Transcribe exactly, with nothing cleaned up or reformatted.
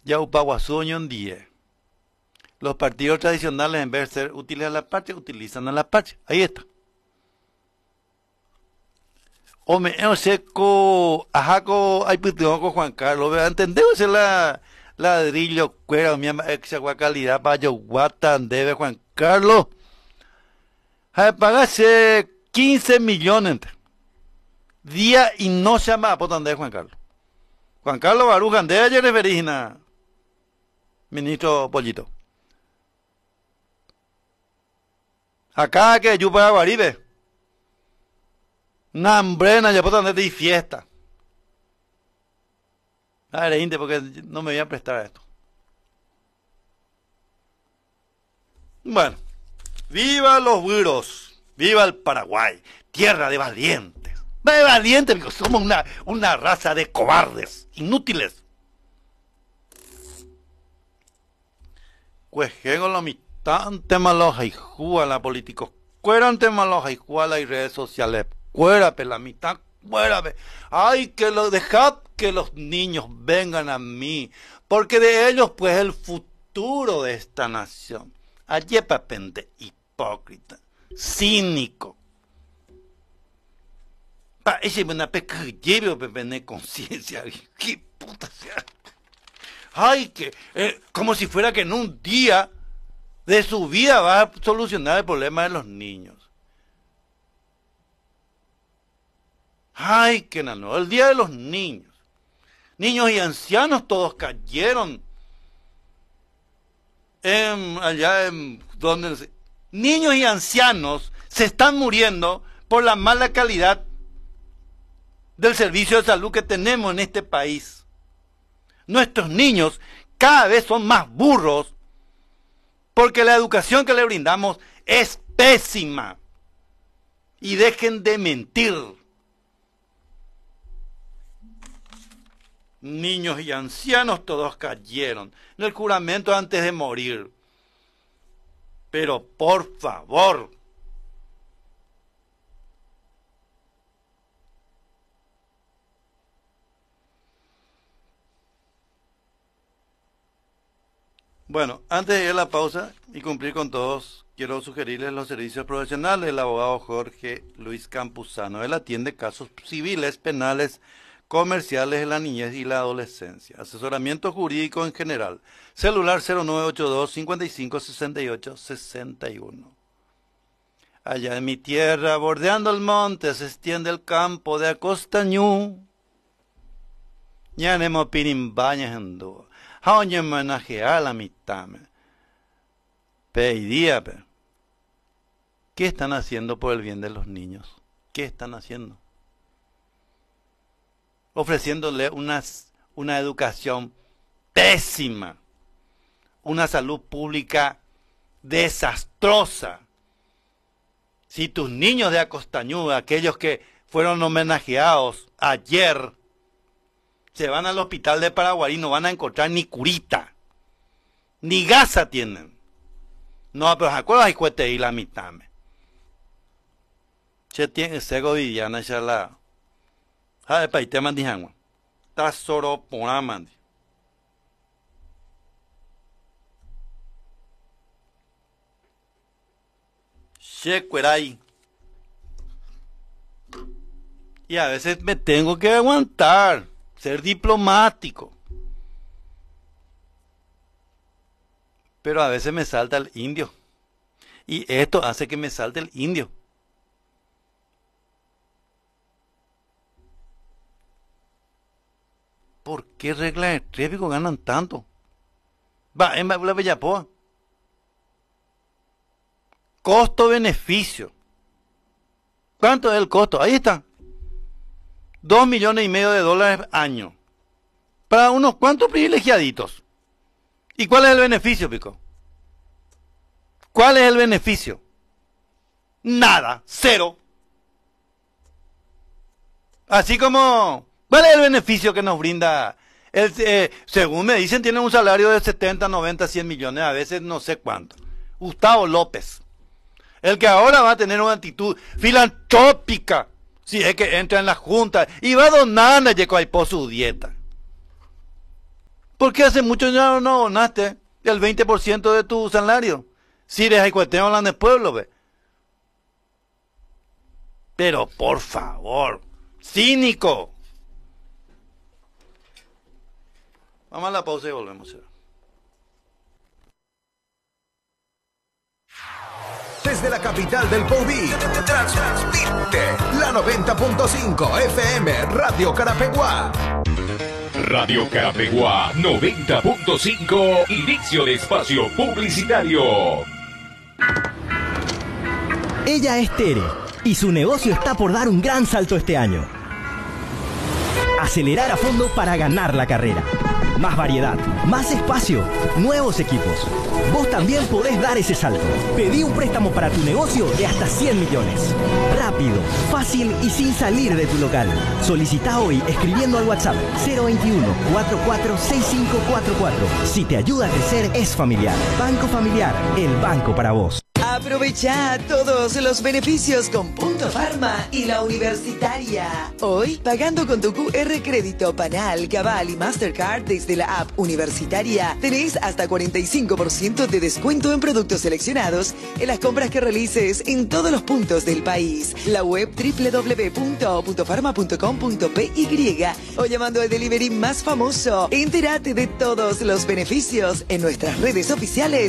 Ya Upaguazú Ñondíe. Los partidos tradicionales, en vez de ser útiles a la patria, utilizan a la patria. Ahí está. O me seco, ajaco, hay con Juan Carlos, ¿verdad? ¿Entendés? la ladrillo, cuera, mi ex calidad, para yo, guatan, debe Juan Carlos. Hay pagarse quince millones día y no se llama por donde Juan Carlos. Juan Carlos Barujan, de ayer referígina, ministro Pollito. Acá que yo para Guaribe. Una hambrena, ya por donde di fiesta. A ver, inte, porque no me voy a prestar a esto. Bueno, viva los güiros, viva el Paraguay, tierra de valientes. De valientes, porque somos una, una raza de cobardes, inútiles. Cuejego lo mitante maloja y juega la políticos. Cuérante maloja y juega las redes sociales. Cuérape la mitad, cuérape. Ay, que lo dejad que los niños vengan a mí, porque de ellos pues el futuro de esta nación. Allí papente hipócrita, cínico. Pa, ese es una peca que lleve pepe conciencia. ¿Qué puta sea? Ay, que eh, como si fuera que en un día de su vida va a solucionar el problema de los niños. Ay, que no, el día de los niños. Niños y ancianos todos cayeron. En, allá en donde niños y ancianos se están muriendo por la mala calidad del servicio de salud que tenemos en este país. Nuestros niños cada vez son más burros porque la educación que le brindamos es pésima. Y dejen de mentir. Niños y ancianos todos cayeron en el juramento antes de morir. Pero por favor, bueno, antes de ir a la pausa y cumplir con todos, quiero sugerirles los servicios profesionales del abogado Jorge Luis Campuzano. Él atiende casos civiles, penales, comerciales de la niñez y la adolescencia. Asesoramiento jurídico en general. Celular cero nueve ocho dos, cinco cinco, seis ocho, seis uno. Allá en mi tierra, bordeando el monte, se extiende el campo de Acostañú. Ñanemo pirimbañas en dúo. Jaoñe homenajea a la mitad. Peidía, pe. ¿Qué están haciendo por el bien de los niños? ¿Qué están haciendo? Ofreciéndole una, una educación pésima, una salud pública desastrosa. Si tus niños de Acostañú, aquellos que fueron homenajeados ayer, se van al hospital de Paraguay y no van a encontrar ni curita, ni gasa tienen. No, pero ¿acuerdas? Y la mitad. Se tiene sego viviana, ya la... Ha de paite mandi hangwa. Ta soro pona mandi. She cuerai. Y a veces me tengo que aguantar, ser diplomático. Pero a veces me salta el indio. Y esto hace que me salte el indio. ¿Por qué reglas de tráfico ganan tanto? Va, en la Bellapoa. Costo-beneficio. ¿Cuánto es el costo? Ahí está. Dos millones y medio de dólares año. Para unos cuantos privilegiaditos. ¿Y cuál es el beneficio, Pico? ¿Cuál es el beneficio? Nada, cero. Así como... ¿Cuál es el beneficio que nos brinda? El, eh, según me dicen, tiene un salario de setenta, noventa, cien millones, a veces no sé cuánto. Gustavo López. El que ahora va a tener una actitud filantrópica, si es que entra en la junta y va a donar a Yecoaipó su dieta. por qué hace mucho ya no donaste el veinte por ciento de tu salario? Si eres Aicueteo hablando de pueblo, ve. Pero por favor, cínico. Vamos a la pausa y volvemos. Desde la capital del Poví, transmite la noventa punto cinco F M Radio Carapeguá. Radio Carapeguá noventa punto cinco, inicio de espacio publicitario. Ella es Tere y su negocio está por dar un gran salto este año. Acelerar a fondo para ganar la carrera. Más variedad, más espacio, nuevos equipos. Vos también podés dar ese salto. Pedí un préstamo para tu negocio de hasta cien millones. Rápido, fácil y sin salir de tu local. Solicita hoy escribiendo al WhatsApp cero veintiuno, cuarenta y cuatro, sesenta y cinco cuarenta y cuatro. Si te ayuda a crecer, es familiar. Banco Familiar, el banco para vos. Aprovecha todos los beneficios con Punto Farma y la Universitaria. Hoy, pagando con tu Q R Crédito, Panal, Cabal y Mastercard desde la app Universitaria, tenés hasta cuarenta y cinco por ciento de descuento en productos seleccionados en las compras que realices en todos los puntos del país. La web doble u doble u doble u punto punto farma punto com punto p y o llamando al delivery más famoso. Entérate de todos los beneficios en nuestras redes oficiales